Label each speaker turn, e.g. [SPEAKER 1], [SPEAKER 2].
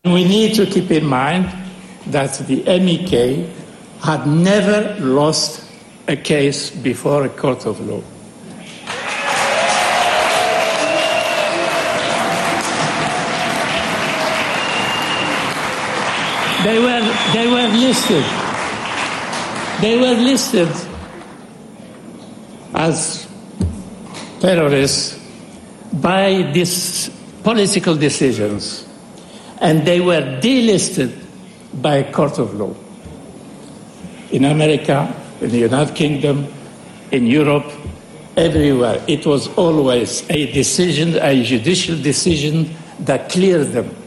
[SPEAKER 1] We need to keep in mind that the MEK had never lost a case before a court of law. They were listed as terrorists by these political decisions, and they were delisted by a court of law. In America, in the United Kingdom, in Europe, everywhere, it was always a decision, a judicial decision that cleared them.